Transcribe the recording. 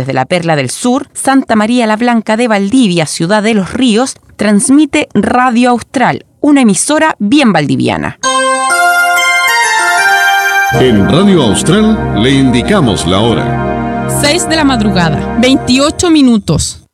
desde la Perla del Sur, Santa María la Blanca de Valdivia, Ciudad de los Ríos, transmite Radio Austral, una emisora bien valdiviana. En Radio Austral le indicamos la hora. 6 de la madrugada, 28 minutos.